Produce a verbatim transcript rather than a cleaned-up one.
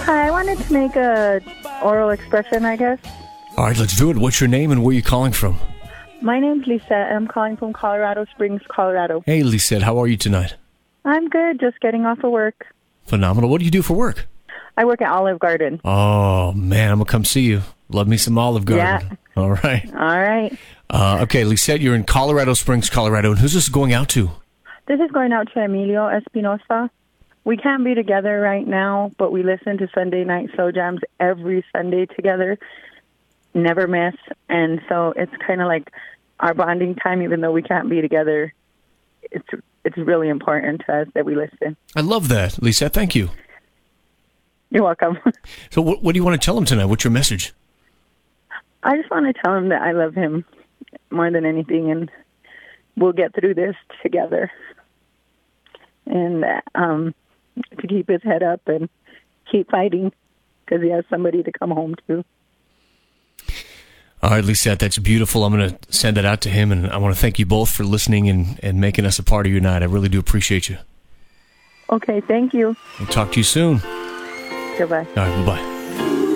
Hi, I wanted to make a oral expression, I guess. All right, let's do it. What's your name and where are you calling from? My name's Lisette, and I'm calling from Colorado Springs, Colorado. Hey, Lisette, how are you tonight? I'm good, just getting off of work. Phenomenal. What do you do for work? I work at Olive Garden. Oh, man, I'm going to come see you. Love me some Olive Garden. Yeah. All right. All right. Uh, okay, Lisette, you're in Colorado Springs, Colorado. And who's this going out to? This is going out to Emilio Espinosa. We can't be together right now, but we listen to Sunday Night Slow Jams every Sunday together. Never miss. And so it's kind of like our bonding time, even though we can't be together. It's it's really important to us that we listen. I love that, Lisette. Thank you. You're welcome. So what, what do you want to tell him tonight? What's your message? I just want to tell him that I love him more than anything, and we'll get through this together. And um, to keep his head up and keep fighting because he has somebody to come home to. All right, Lisette, that's beautiful. I'm going to send that out to him, and I want to thank you both for listening and, and making us a part of your night. I really do appreciate you. Okay, thank you. I'll talk to you soon. Goodbye. All right, bye-bye.